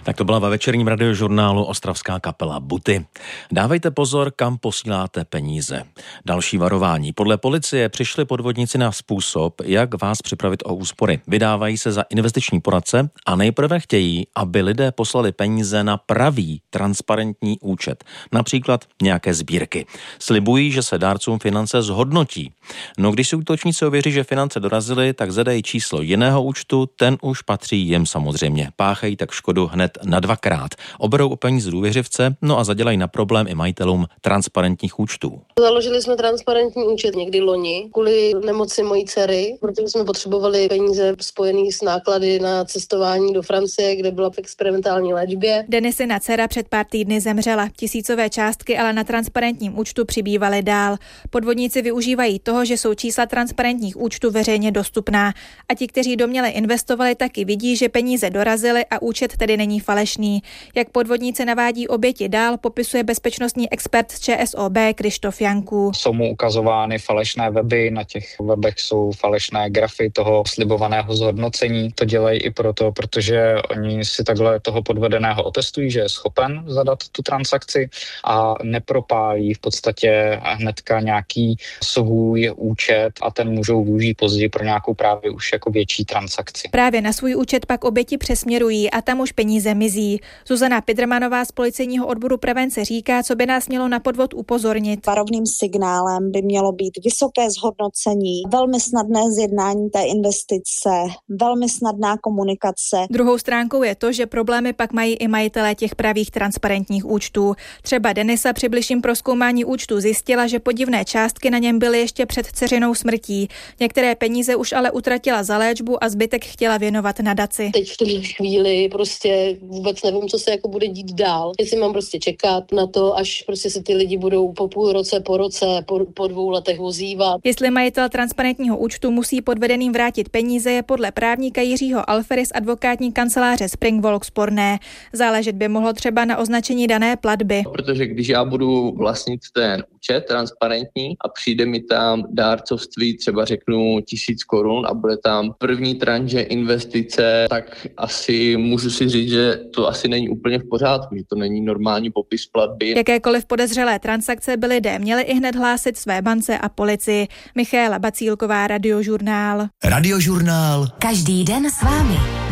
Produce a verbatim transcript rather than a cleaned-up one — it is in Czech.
Tak to byla ve večerním radiožurnálu ostravská kapela Buty. Dávejte pozor, kam posíláte peníze. Další varování. Podle policie přišli podvodníci na způsob, jak vás připravit o úspory. Vydávají se za investiční poradce a nejprve chtějí, aby lidé poslali peníze na pravý, transparentní účet. Například nějaké sbírky. Slibují, že se dárcům finance zhodnotí. No když si útočníci ověří, že finance dorazily, tak zadají číslo jiného účtu, ten už patří jim samozřejmě. Páchají tak škodu hned na dvakrát. Oberou o peníze důvěřivce, no a zadělají na problém i majitelům transparentních účtů. Založili jsme transparentní účet někdy loni kvůli nemoci mojí dcery, protože jsme potřebovali peníze spojené s náklady na cestování do Francie, kde byla v experimentální léčbě. Denisina dcera před pár týdny zemřela. Tisícové částky ale na transparentním účtu přibývaly dál. Podvodníci využívají toho, že jsou čísla transparentních účtů veřejně dostupná. A ti, kteří domněle investovali, taky vidí, že peníze dorazily a účet tedy není falešný. Jak podvodníci navádí oběti dál, popisuje bezpečnostní expert z ČSOB Krištof Janků. Jsou mu ukazovány falešné weby, na těch webech jsou falešné grafy toho slibovaného zhodnocení. To dělají i proto, protože oni si takhle toho podvedeného otestují, že je schopen zadat tu transakci a nepropálí v podstatě hnedka nějaký svůj účet a ten můžou využít později pro nějakou právě už jako větší transakci. Právě na svůj účet pak oběti přesměrují a tam už peníze mizí. Zuzana Pidrmanová z policejního odboru prevence říká, co by nás mělo na podvod upozornit. Varovným signálem by mělo být vysoké zhodnocení, velmi snadné zjednání té investice, velmi snadná komunikace. Druhou stránkou je to, že problémy pak mají i majitelé těch pravých transparentních účtů. Třeba Denisa při bližším prozkoumání účtu zjistila, že podivné částky na něm byly ještě před dceřinou smrtí. Některé peníze už ale utratila za léčbu a zbytek chtěla věnovat nadaci. Teď v té chvíli prostě vůbec nevím, co se jako bude dít dál. Jestli mám prostě čekat na to, až prostě se ty lidi budou po půl roce, po roce, po, po dvou letech ozývat. Jestli majitel transparentního účtu musí podvedeným vrátit peníze, je podle právníka Jiřího Alfery z advokátní kanceláře Springwalk sporné. Záležet by mohlo třeba na označení dané platby. Protože když já budu vlastnit ten účet transparentní a přijde mi tam dárcovství, třeba řeknu tisíc korun a bude tam první tranže investice, tak asi můžu si říct, že to asi není úplně v pořádku, že to není normální popis platby. Jakékoliv podezřelé transakce by lidé měli i hned hlásit své bance a policii. Michaela Bacílková, Radiožurnál. Radiožurnál. Každý den s vámi.